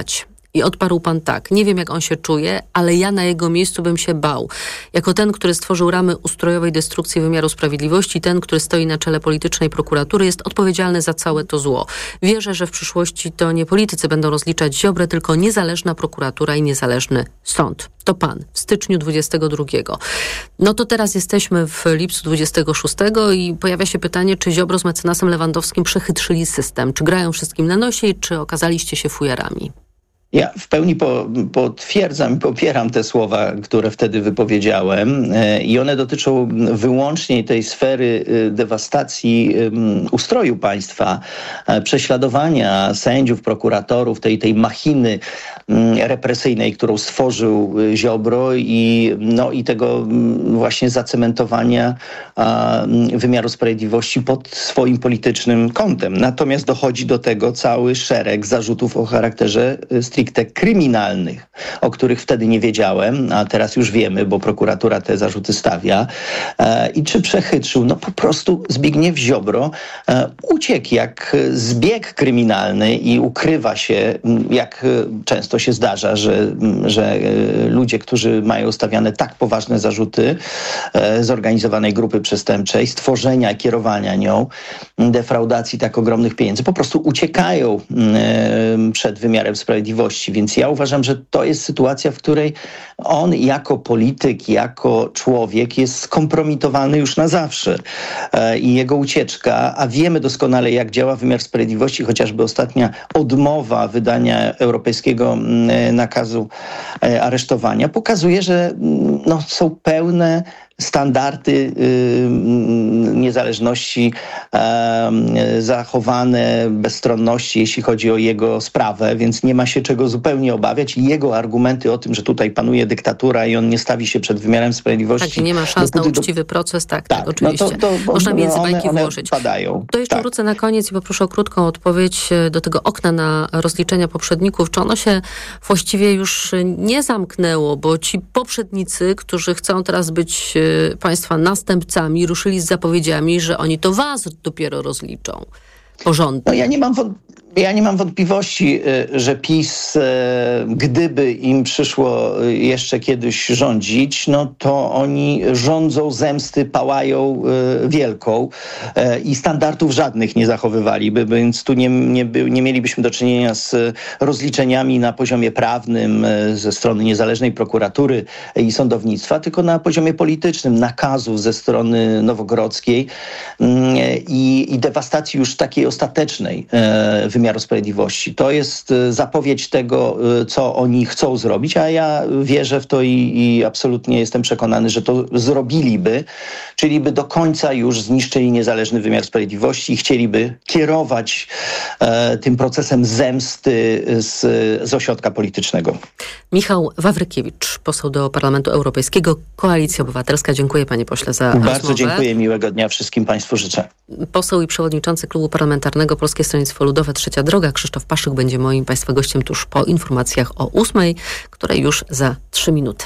I odparł pan tak: nie wiem, jak on się czuje, ale ja na jego miejscu bym się bał. Jako ten, który stworzył ramy ustrojowej destrukcji wymiaru sprawiedliwości, ten, który stoi na czele politycznej prokuratury, jest odpowiedzialny za całe to zło. Wierzę, że w przyszłości to nie politycy będą rozliczać Ziobrę, tylko niezależna prokuratura i niezależny sąd. To pan w styczniu dwudziestego drugiego. No to teraz jesteśmy w lipcu dwudziestego szóstego i pojawia się pytanie, czy Ziobro z mecenasem Lewandowskim przechytrzyli system? Czy grają wszystkim na nosie i czy okazaliście się fujarami? Ja w pełni po, potwierdzam i popieram te słowa, które wtedy wypowiedziałem i one dotyczą wyłącznie tej sfery dewastacji ustroju państwa, prześladowania sędziów, prokuratorów, tej, tej machiny represyjnej, którą stworzył Ziobro i, no, i tego właśnie zacementowania wymiaru sprawiedliwości pod swoim politycznym kątem. Natomiast dochodzi do tego cały szereg zarzutów o charakterze stricte kryminalnych, o których wtedy nie wiedziałem, a teraz już wiemy, bo prokuratura te zarzuty stawia. I czy przechytrzył? No po prostu Zbigniew Ziobro uciekł jak zbieg kryminalny i ukrywa się, jak często się zdarza, że, że ludzie, którzy mają stawiane tak poważne zarzuty zorganizowanej grupy przestępczej, stworzenia, kierowania nią, defraudacji tak ogromnych pieniędzy, po prostu uciekają przed wymiarem sprawiedliwości. Więc ja uważam, że to jest sytuacja, w której on jako polityk, jako człowiek jest skompromitowany już na zawsze. I jego ucieczka, a wiemy doskonale, jak działa wymiar sprawiedliwości, chociażby ostatnia odmowa wydania europejskiego nakazu aresztowania, pokazuje, że no, są pełne standardy y, niezależności y, zachowane, bezstronności, jeśli chodzi o jego sprawę, więc nie ma się czego zupełnie obawiać. I jego argumenty o tym, że tutaj panuje dyktatura i on nie stawi się przed wymiarem sprawiedliwości. Tak, nie ma szans na uczciwy do... proces, tak, tak, tak oczywiście. No to, to, Można między bajki one, włożyć. Padają. To jeszcze tak. wrócę na koniec i poproszę o krótką odpowiedź do tego okna na rozliczenia poprzedników. Czy ono się właściwie już nie zamknęło, bo ci poprzednicy, którzy chcą teraz być państwa następcami, ruszyli z zapowiedziami, że oni to was dopiero rozliczą porządnie. No ja nie mam wątpliwości. Ja nie mam wątpliwości, że PiS, gdyby im przyszło jeszcze kiedyś rządzić, no to oni rządzą zemsty, pałają wielką i standardów żadnych nie zachowywaliby, więc tu nie, nie, nie mielibyśmy do czynienia z rozliczeniami na poziomie prawnym ze strony niezależnej prokuratury i sądownictwa, tylko na poziomie politycznym, nakazów ze strony nowogrodzkiej i, i dewastacji już takiej ostatecznej wymiaru sprawiedliwości. To jest zapowiedź tego, co oni chcą zrobić, a ja wierzę w to i, i absolutnie jestem przekonany, że to zrobiliby, czyli by do końca już zniszczyli niezależny wymiar sprawiedliwości i chcieliby kierować e, tym procesem zemsty z, z ośrodka politycznego. Michał Wawrykiewicz, poseł do Parlamentu Europejskiego, Koalicja Obywatelska. Dziękuję panie pośle za rozmowę. Bardzo dziękuję, miłego dnia wszystkim państwu życzę. Poseł i przewodniczący Klubu Parlamentarnego Polskie Stronnictwo Ludowe Trzecia Droga, Krzysztof Paszyk, będzie moim państwa gościem tuż po informacjach o ósmej, które już za trzy minuty.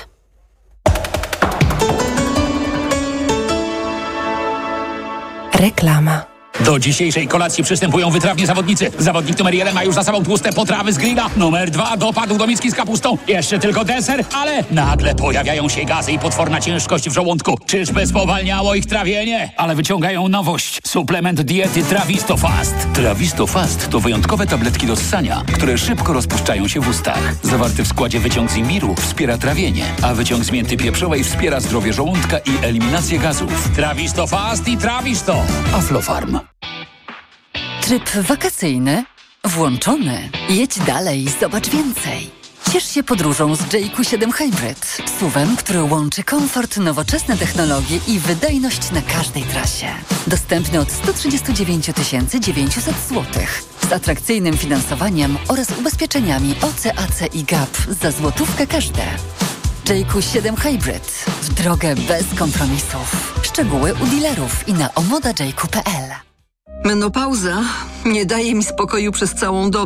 Reklama. Do dzisiejszej kolacji przystępują wytrawni zawodnicy. Zawodnik numer jeden ma już za sobą tłuste potrawy z grilla. Numer dwa dopadł do miski z kapustą. Jeszcze tylko deser, ale nagle pojawiają się gazy i potworna ciężkość w żołądku. Czyżby spowalniało ich trawienie? Ale wyciągają nowość. Suplement diety Travistofast. Travistofast to wyjątkowe tabletki do ssania, które szybko rozpuszczają się w ustach. Zawarty w składzie wyciąg z imbiru wspiera trawienie, a wyciąg z mięty pieprzowej wspiera zdrowie żołądka i eliminację gazów. Travistofast i Travisto. Aflofarm. Tryb wakacyjny włączony. Jedź dalej, zobacz więcej. Ciesz się podróżą z J Q siedem Hybrid. S U V-em, który łączy komfort, nowoczesne technologie i wydajność na każdej trasie. Dostępny od sto trzydzieści dziewięć tysięcy dziewięćset złotych. Z atrakcyjnym finansowaniem oraz ubezpieczeniami O C A C i G A P za złotówkę każde. J Q siedem Hybrid. W drogę bez kompromisów. Szczegóły u dealerów i na omoda j q kropka p l. Menopauza nie daje mi spokoju przez całą dobę.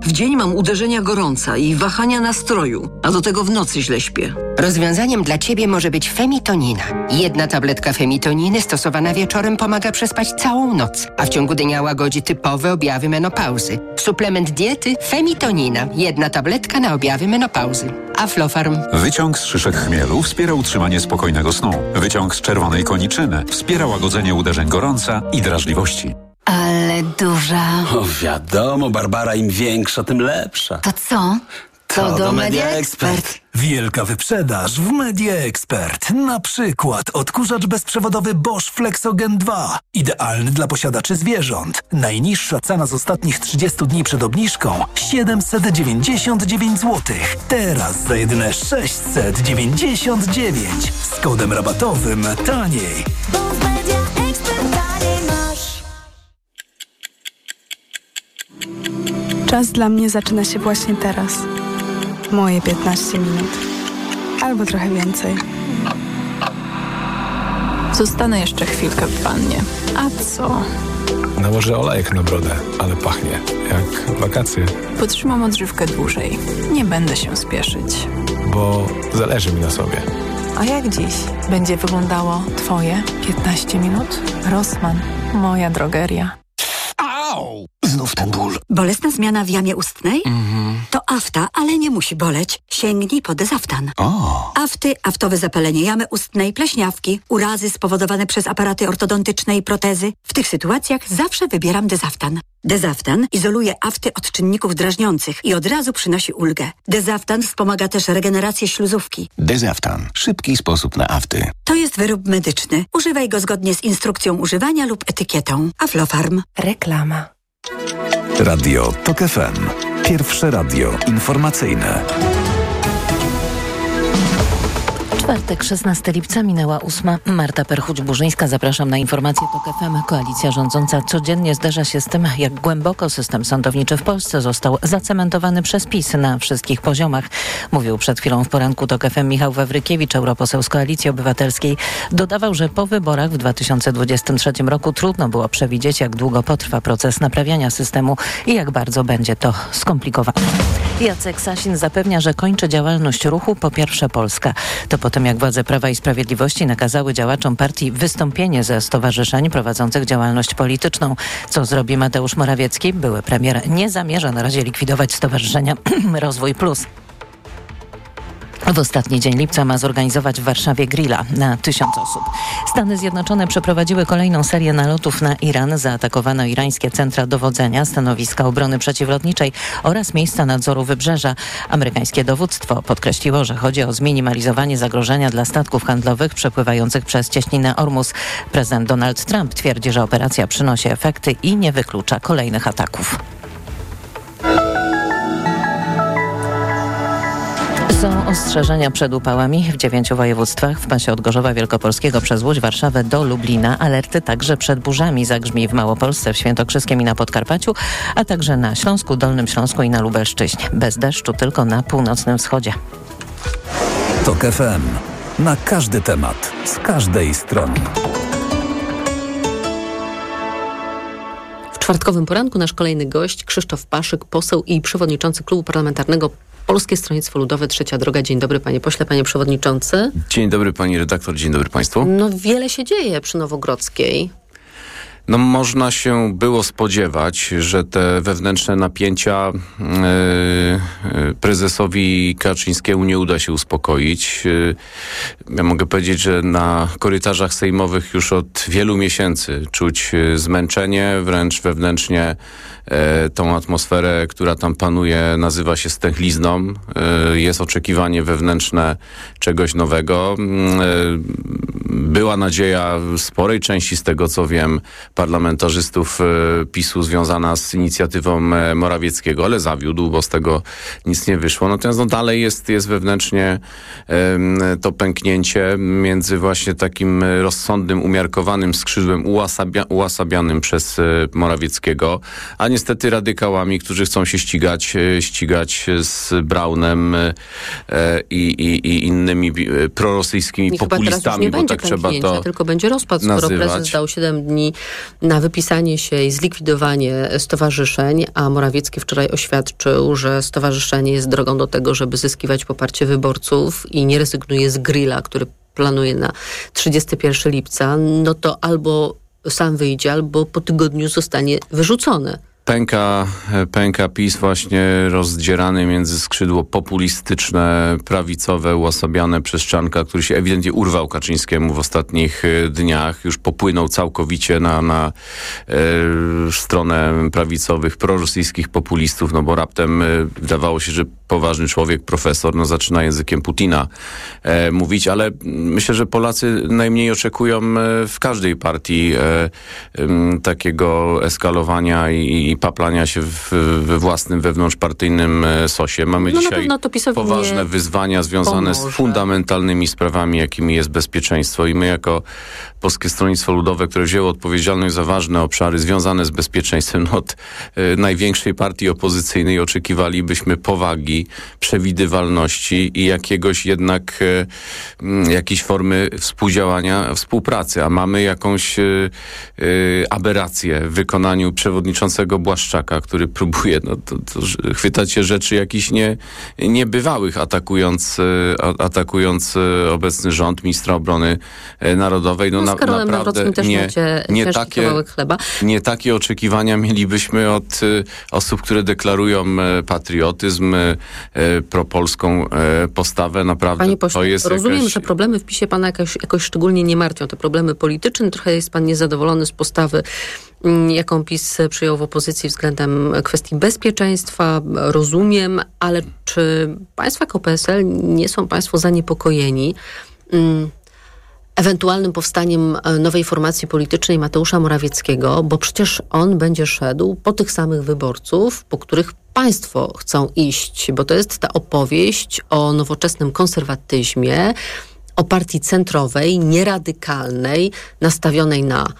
W dzień mam uderzenia gorąca i wahania nastroju, a do tego w nocy źle śpię. Rozwiązaniem dla Ciebie może być Femitonina. Jedna tabletka Femitoniny stosowana wieczorem pomaga przespać całą noc, a w ciągu dnia łagodzi typowe objawy menopauzy. Suplement diety Femitonina. Jedna tabletka na objawy menopauzy. Aflofarm. Wyciąg z szyszek chmielu wspiera utrzymanie spokojnego snu. Wyciąg z czerwonej koniczyny wspiera łagodzenie uderzeń gorąca i drażliwości. Ale duża. O, wiadomo, Barbara, im większa, tym lepsza. To co? To, to do do Media Media Expert. Expert. Wielka wyprzedaż w Media Expert. Na przykład odkurzacz bezprzewodowy Bosch Flexogen dwa. Idealny dla posiadaczy zwierząt. Najniższa cena z ostatnich trzydziestu dni przed obniżką siedemset dziewięćdziesiąt dziewięć złotych. Teraz za jedyne sześćset dziewięćdziesiąt dziewięć. Z kodem rabatowym taniej. Bo w Media Expert taniej masz. Czas dla mnie zaczyna się właśnie teraz. Moje piętnaście minut. Albo trochę więcej. Zostanę jeszcze chwilkę w wannie. A co? Nałożę olejek na brodę, ale pachnie jak wakacje. Potrzymam odżywkę dłużej. Nie będę się spieszyć. Bo zależy mi na sobie. A jak dziś będzie wyglądało Twoje piętnaście minut? Rossmann, moja drogeria. Au! Znów ten ból. Bolesna zmiana w jamie ustnej? Mhm. To afta, ale nie musi boleć. Sięgnij po Dezaftan. O! Afty, aftowe zapalenie jamy ustnej, pleśniawki, urazy spowodowane przez aparaty ortodontyczne i protezy. W tych sytuacjach zawsze wybieram Dezaftan. Dezaftan izoluje afty od czynników drażniących i od razu przynosi ulgę. Dezaftan wspomaga też regenerację śluzówki. Dezaftan. Szybki sposób na afty. To jest wyrób medyczny. Używaj go zgodnie z instrukcją używania lub etykietą. Aflofarm. Reklama. Radio TOK F M. Pierwsze radio informacyjne. Czwartek, szesnastego lipca, minęła ósma. Marta Perchuć-Burzyńska, zapraszam na informację TOK F M. Koalicja rządząca codziennie zderza się z tym, jak głęboko system sądowniczy w Polsce został zacementowany przez PiS na wszystkich poziomach. Mówił przed chwilą w poranku TOK F M Michał Wawrykiewicz, europoseł z Koalicji Obywatelskiej. Dodawał, że po wyborach w dwa tysiące dwudziestym trzecim roku trudno było przewidzieć, jak długo potrwa proces naprawiania systemu i jak bardzo będzie to skomplikowane. Jacek Sasin zapewnia, że kończy działalność ruchu Po Pierwsze Polska. To po tym, jak władze Prawa i Sprawiedliwości nakazały działaczom partii wystąpienie ze stowarzyszeń prowadzących działalność polityczną. Co zrobi Mateusz Morawiecki? Były premier nie zamierza na razie likwidować stowarzyszenia Rozwój Plus. W ostatni dzień lipca ma zorganizować w Warszawie grilla na tysiąc osób. Stany Zjednoczone przeprowadziły kolejną serię nalotów na Iran. Zaatakowano irańskie centra dowodzenia, stanowiska obrony przeciwlotniczej oraz miejsca nadzoru wybrzeża. Amerykańskie dowództwo podkreśliło, że chodzi o zminimalizowanie zagrożenia dla statków handlowych przepływających przez cieśninę Ormus. Prezydent Donald Trump twierdzi, że operacja przynosi efekty i nie wyklucza kolejnych ataków. Są ostrzeżenia przed upałami w dziewięciu województwach. W pasie od Gorzowa Wielkopolskiego przez Łódź, Warszawę do Lublina. Alerty także przed burzami. Zagrzmi w Małopolsce, w Świętokrzyskiem i na Podkarpaciu, a także na Śląsku, Dolnym Śląsku i na Lubelszczyźnie. Bez deszczu tylko na północnym wschodzie. TOK F M. Na każdy temat, z każdej strony. W czwartkowym poranku nasz kolejny gość, Krzysztof Paszyk, poseł i przewodniczący Klubu Parlamentarnego Polskie Stronnictwo Ludowe, Trzecia Droga. Dzień dobry, panie pośle, panie przewodniczący. Dzień dobry, pani redaktor, dzień dobry państwu. No wiele się dzieje przy Nowogrodzkiej. No można się było spodziewać, że te wewnętrzne napięcia yy, prezesowi Kaczyńskiemu nie uda się uspokoić. Yy, ja mogę powiedzieć, że na korytarzach sejmowych już od wielu miesięcy czuć zmęczenie, wręcz wewnętrznie yy, tą atmosferę, która tam panuje, nazywa się stęchlizną. Yy, jest oczekiwanie wewnętrzne czegoś nowego. Yy, była nadzieja sporej części, z tego co wiem, parlamentarzystów PiSu związana z inicjatywą Morawieckiego, ale zawiódł, bo z tego nic nie wyszło. Natomiast no, dalej jest, jest wewnętrznie um, to pęknięcie między właśnie takim rozsądnym, umiarkowanym skrzydłem ułasabia, ułasabianym przez Morawieckiego, a niestety radykałami, którzy chcą się ścigać, ścigać z Braunem e, i, i, i innymi prorosyjskimi I populistami, bo tak trzeba pęknięcia, to tylko będzie rozpad, skoro nazywać. prezes dał siedem dni na wypisanie się i zlikwidowanie stowarzyszeń, a Morawiecki wczoraj oświadczył, że stowarzyszenie jest drogą do tego, żeby zyskiwać poparcie wyborców i nie rezygnuje z grilla, który planuje na trzydziestego pierwszego lipca, no to albo sam wyjdzie, albo po tygodniu zostanie wyrzucony. Pęka, pęka PiS właśnie rozdzierany między skrzydło populistyczne, prawicowe, uosabiane przez Czarnka, który się ewidentnie urwał Kaczyńskiemu w ostatnich dniach. Już popłynął całkowicie na, na e, stronę prawicowych, prorosyjskich populistów, no bo raptem e, wydawało się, że poważny człowiek, profesor, no zaczyna językiem Putina e, mówić, ale myślę, że Polacy najmniej oczekują e, w każdej partii e, e, takiego eskalowania i, i paplania się w, we własnym wewnątrzpartyjnym sosie. Mamy no dzisiaj poważne nie wyzwania związane pomoże. z fundamentalnymi sprawami, jakimi jest bezpieczeństwo. I my jako Polskie Stronnictwo Ludowe, które wzięło odpowiedzialność za ważne obszary związane z bezpieczeństwem, no od y, największej partii opozycyjnej oczekiwalibyśmy powagi, przewidywalności i jakiegoś jednak y, y, jakiejś formy współdziałania, współpracy. A mamy jakąś y, y, aberrację w wykonaniu przewodniczącego Błaszczaka, który próbuje no, to, to, chwytać się rzeczy jakichś nie, niebywałych, atakując, a, atakując obecny rząd, ministra obrony narodowej. No, no na, z Karolem naprawdę też nie, macie nie, takie, kawałek chleba. nie takie oczekiwania mielibyśmy od y, osób, które deklarują y, patriotyzm, y, propolską y, postawę. Naprawdę Panie pośle, to jest rozumiem, jakaś... że problemy w PiSie pana jakoś, jakoś szczególnie nie martwią. Te problemy polityczne, trochę jest pan niezadowolony z postawy, jaką PiS przyjął w opozycji względem kwestii bezpieczeństwa, rozumiem, ale czy państwo jako P S L nie są państwo zaniepokojeni mm, ewentualnym powstaniem nowej formacji politycznej Mateusza Morawieckiego, bo przecież on będzie szedł po tych samych wyborców, po których państwo chcą iść, bo to jest ta opowieść o nowoczesnym konserwatyzmie, o partii centrowej, nieradykalnej, nastawionej na